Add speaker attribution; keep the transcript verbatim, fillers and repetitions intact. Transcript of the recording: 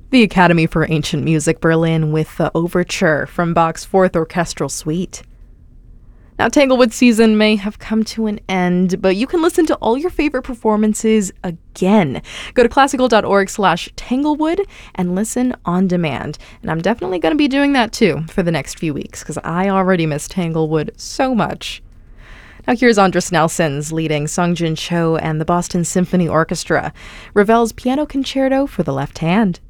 Speaker 1: The Academy for Ancient Music Berlin with the Overture from Bach's Fourth Orchestral Suite. Now, Tanglewood season may have come to an end, but you can listen to all your favorite performances again. Go to classical.org slash Tanglewood and listen on demand. And I'm definitely going to be doing that too for the next few weeks, because I already miss Tanglewood so much. Now here's Andris Nelsons leading Sung Jin Cho and the Boston Symphony Orchestra, Ravel's Piano Concerto for the Left Hand.